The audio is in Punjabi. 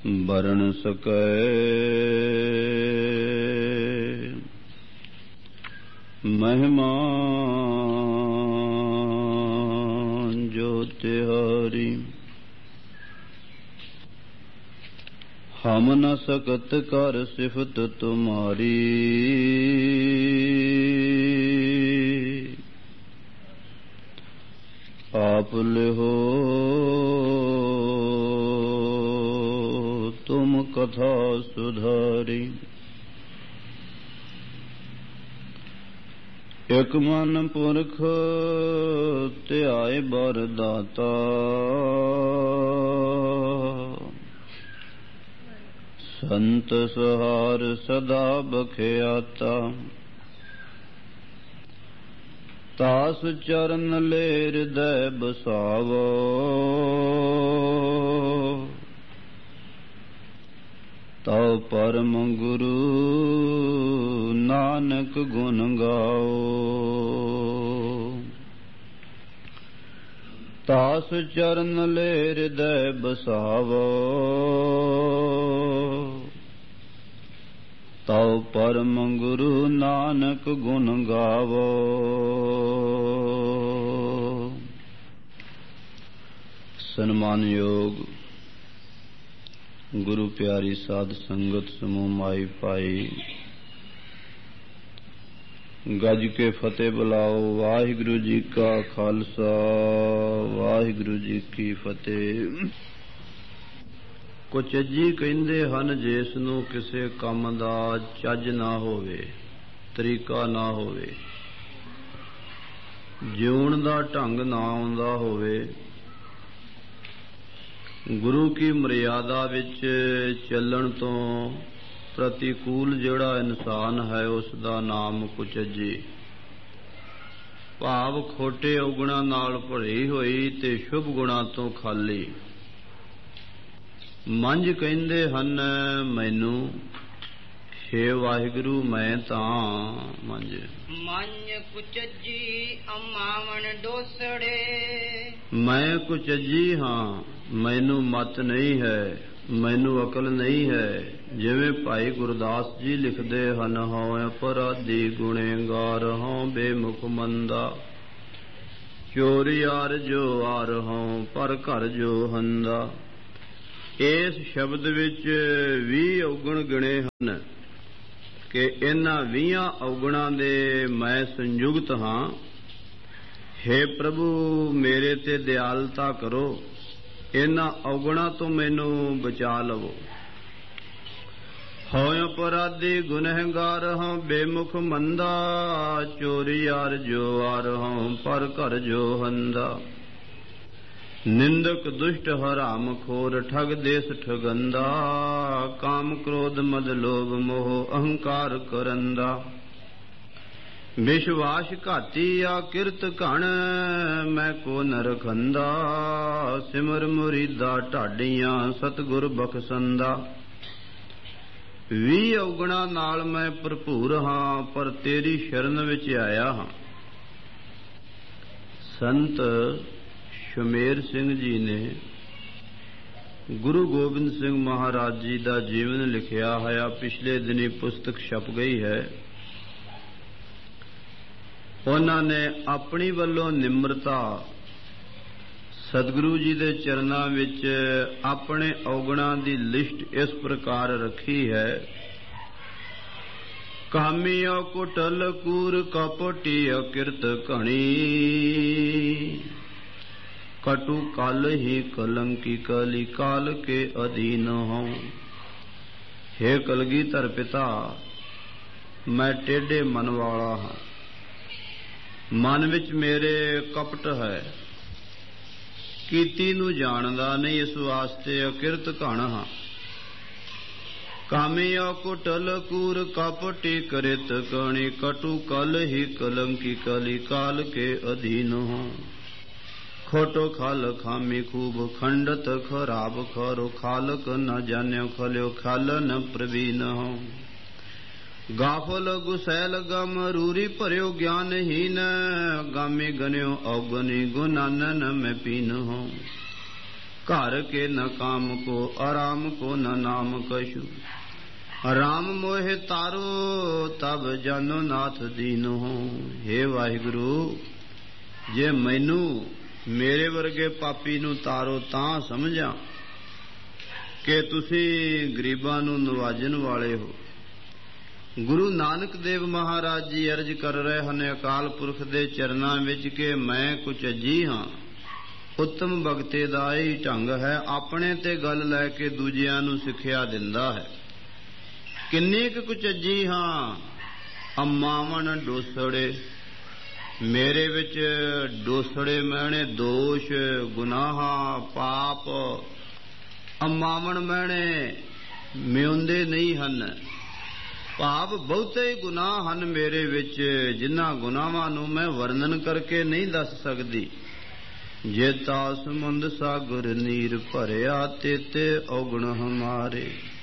ਬਰਨ ਸਕੈ ਮਹਿਮਾਨ ਜੋ ਤਿਹਾਰੀ। ਹਮ ਨ ਸਕਤ ਕਰ ਸਿਫਤ ਤੁਮਾਰੀ, ਆਪ ਲਿਹੋ ਤੁਮ ਕਥਾ ਸੁਧਾਰੀ। ਇਕ ਮਨ ਪੁਰਖ ਧਿਆਏ ਬਰ ਦਾਤਾ, ਸੰਤ ਸਹਾਰ ਸਦਾ ਬਖਿਆਤਾ। ਤਾਸ ਚਰਨ ਲੈ ਹਿਰਦੈ ਬਸਾਵੋ, ਤਉ ਪਰਮ ਗੁਰੂ ਨਾਨਕ ਗੁਣ ਗਾਓ। ਤਾਸ ਚਰਨ ਲੈ ਹਿਰਦੈ ਬਸਾਵੋ, ਤਉ ਪਰਮ ਗੁਰੂ ਨਾਨਕ ਗੁਣ ਗਾਵੋ। ਸਨਮਾਨਯੋਗ ਗੁਰੂ ਪਿਆਰੀ ਸਾਧ ਸੰਗਤ ਸਮੂਹ ਮਾਈ ਭਾਈ, ਗੱਜ ਕੇ ਫਤਿਹ ਬੁਲਾਓ। ਵਾਹਿਗੁਰੂ ਜੀ ਕਾ ਖਾਲਸਾ, ਵਾਹਿਗੁਰੂ ਜੀ ਕੀ ਫਤਿਹ। ਕੁਚੱਜੀ ਕਹਿੰਦੇ ਹਨ ਜਿਸ ਨੂੰ ਕਿਸੇ ਕੰਮ ਦਾ ਚੱਜ ਨਾ ਹੋਵੇ, ਤਰੀਕਾ ਨਾ ਹੋਵੇ, ਜਿਉਣ ਦਾ ਢੰਗ ਨਾ ਆਉਂਦਾ ਹੋਵੇ, ਗੁਰੂ ਕੀ ਮਰਿਆਦਾ ਵਿੱਚ ਚੱਲਣ ਤੋਂ ਪ੍ਰਤੀਕੂਲ ਜਿਹੜਾ ਇਨਸਾਨ ਹੈ ਉਸ ਦਾ ਨਾਮ ਕੁਚੱਜੀ। ਭਾਵ ਖੋਟੇ ਔਗੁਣਾਂ ਨਾਲ ਭਰੀ ਹੋਈ ਤੇ ਸ਼ੁਭ ਗੁਣਾਂ ਤੋਂ ਖਾਲੀ। ਮੰਝ ਕਹਿੰਦੇ ਹਨ ਮੈਨੂੰ, ਹੇ ਵਾਹਿਗੁਰੂ ਮੈਂ ਤਾਂ ਮੰਝ। ਮੰਝ ਕੁਚੱਜੀ ਅਮਾਵਣ ਡੋਸੜੇ, ਮੈਂ ਕੁਚੱਜੀ ਹਾਂ, ਮੈਨੂੰ ਮਤ ਨਹੀਂ ਹੈ, ਮੈਨੂੰ ਅਕਲ ਨਹੀਂ ਹੈ। ਜਿਵੇਂ ਭਾਈ ਗੁਰਦਾਸ ਜੀ ਲਿਖਦੇ ਹਨ, ਹਉ ਅਪਰਾਧੀ ਗੁਣੇਗਾਰ ਹਉ ਬੇਮੁਖ ਮੰਦਾ, ਚੋਰੀਆਰ ਜੋ ਆਰ ਹਉ ਪਰ ਘਰ ਜੋ ਹੰਦਾ। ਇਸ ਸ਼ਬਦ ਵਿੱਚ 20 ਔਗਣ ਗਿਣੇ ਹਨ ਕਿ ਇਹਨਾਂ 20 ਔਗਣਾਂ ਦੇ ਮੈਂ ਸੰਯੁਕਤ ਹਾਂ। ਹੇ ਪ੍ਰਭੂ ਮੇਰੇ ਤੇ ਦਿਆਲਤਾ ਕਰੋ, ਇਹਨਾਂ ਔਗਣਾਂ ਤੋਂ ਮੈਨੂੰ ਬਚਾ ਲਵੋ। ਹਉ ਅਪਰਾਧੀ ਗੁਨਹਗਾਰ ਹਉ ਬੇਮੁਖ ਮੰਦਾ, ਚੋਰੀਆਰ ਜੋ ਆਰ ਹਉ ਪਰ ਘਰ ਜੋ ਹੰਦਾ। ਨਿੰਦਕ ਦੁਸ਼ਟ ਹਰਾਮ ਖੋਰ ਠਗ ਦੇਸ ਠਗੰਦਾ, ਕਾਮ ਕ੍ਰੋਧ ਮਦ ਲੋਭ ਮੋਹ ਅਹੰਕਾਰ ਕਰੰਦਾ। ਵਿਸ਼ਵਾਸ ਘਾਤੀ ਆ ਕਿਰਤ ਘਣ ਮੈਂ ਕੋ ਨਰਖੰਦਾ, ਸਿਮਰ ਮੁਰੀਦਾ ਢਾਡੀਆਂ ਸਤਿਗੁਰ ਬਖਸ਼ੰਦਾ। 20 ਔਗਣਾਂ ਨਾਲ ਮੈਂ ਭਰਪੂਰ ਹਾਂ, ਪਰ ਤੇਰੀ ਸ਼ਰਨ ਵਿੱਚ ਆਇਆ ਹਾਂ। ਸੰਤ ਸ਼ਮੇਰ ਸਿੰਘ ਜੀ ਨੇ ਗੁਰੂ ਗੋਬਿੰਦ ਸਿੰਘ ਮਹਾਰਾਜ ਜੀ ਦਾ ਜੀਵਨ ਲਿਖਿਆ ਹੋਇਆ ਪਿਛਲੇ ਦਿਨੀ ਪੁਸਤਕ ਛਪ ਗਈ ਹੈ। ਉਹਨਾਂ ਨੇ ਆਪਣੀ ਵੱਲੋਂ ਨਿਮਰਤਾ ਸਤਿਗੁਰੂ ਜੀ ਦੇ ਚਰਨਾਂ ਵਿੱਚ ਆਪਣੇ ਔਗਣਾਂ ਦੀ ਲਿਸਟ ਇਸ ਪ੍ਰਕਾਰ ਰੱਖੀ ਹੈ। ਕਾਮੀਓ ਕੁਟਲ ਕੂਰ ਕਪਟੀ ਅਕਿਰਤ ਘਣੀ, ਕਟੂ ਕਲ ਹੀ ਕਲੰਕੀ ਕਲੀ ਕਾਲ ਕੇ ਅਧੀਨ ਹਉ। ਹੇ ਕਲਗੀਧਰ ਪਿਤਾ, ਮੈਂ ਟੇਢੇ ਮਨ ਵਾਲਾ ਹਾਂ, ਮਨ ਵਿੱਚ ਮੇਰੇ ਕਪਟ ਹੈ, ਕੀਤੀ ਨੂੰ ਜਾਣਦਾ ਨਹੀਂ, ਇਸ ਵਾਸਤੇ ਅਕਿਰਤ ਘਣ ਹਾਂ। ਕਾਮਿਆ ਕੁਟਲ ਕੂਰ ਕਪਟੀ ਕਰਿਤ ਕਣੀ, ਕਟੂ ਕਲ ਹੀ ਕਲੰਕੀ ਕਲੀ ਕਾਲ ਕੇ ਅਧੀਨ ਹਉ। ਖੋਟੋ ਖਾਲ ਖਾਮੀ ਖੂਬ ਖੰਡਤ ਖਰਾਬ ਖਰੋ, ਖਾਲਕ ਨ ਜਾਣਿਓ ਖਲਿਓ ਖਾਲਨ ਪ੍ਰਵੀਨ ਹਉ। ਗਾਫਲ ਗੁਸੈਲ ਗਮ ਰੂਰੀ ਭਰਿਓ ਗਿਆਨਹੀਨ, ਗਾਮੀ ਗਨਿਓ ਔਗਨੀ ਗੁਨਾਨਨ ਮੈਂ ਪੀਨ ਹਉ। घर के न काम को आराम को न नाम कछु। राम मोहे तारो तब जानो नाथ दीनो। हे वाहिगुरु, जे मैनू मेरे वर्गे पापी नू तारो तां समझां कि तुसी गरीबां नू नवाजन वाले हो। गुरु नानक देव महाराज जी अर्ज कर रहे हैं अकाल पुरख दे चरनां विच कि मैं कुछ अजी हां। उत्तम भगते दा ही ढंग है, अपने ते गल लैके दूजियां नू सिक्ख्या दिंदा है। किन्नी कुछ अजी हां अम्मावन डोसड़े। मेरे विच डोसड़े मैने दोष गुनाह पाप अम्मावन मैने म्योंदे नहीं हन। भाव बहुते गुनाह हन मेरे विच, जिन्हां गुनाहां नूं मैं वर्णन करके नहीं दस सकदी। जेता समुंद सागर नीर भरिया तेते औगण हमारे।